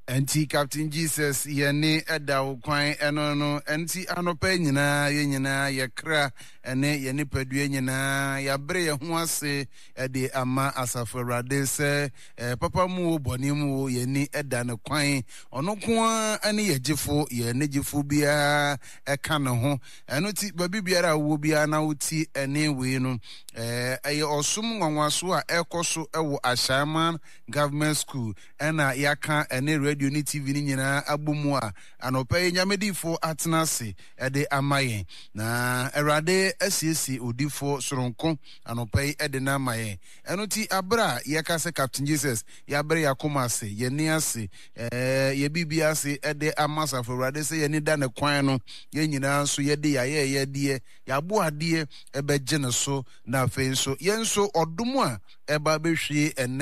Enti Captain Jesus yene eda ukwan eno no enti anopa nyina ye nyina ye kra ene ye nipadue nyina ya bre ye ho ase ede ama Asafo Awurade se papa mu boni mu ye ni eda ne kwan ono ko ane ye gifo ye ne gifo bia eka ne ho eno ti babi biara wo bia na wuti ene we no eye osum nwanwaso a ekoso ewo Ashaman Government School ena yaka ene radio ni TV ni nyina abumu a anopa nyamedifo atenase ede amaye na Awurade asiesi odifo soronko anopa ede na amaye eno ti abra yeka se Captain Jesus ya bre yakoma ase ye ni ase ye bibia ase ede Asafo Awurade se ye ni da ne kwan no ye nyina so ye de ye de ya bo ade ebe gye ne so na afei so ye nso odom a eba behwie